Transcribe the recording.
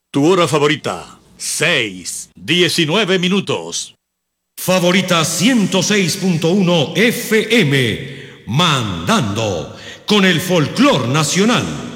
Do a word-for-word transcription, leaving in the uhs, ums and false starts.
Tu hora favorita, seis, diecinueve minutos. Favorita ciento seis punto uno F M, mandando con el folclor nacional.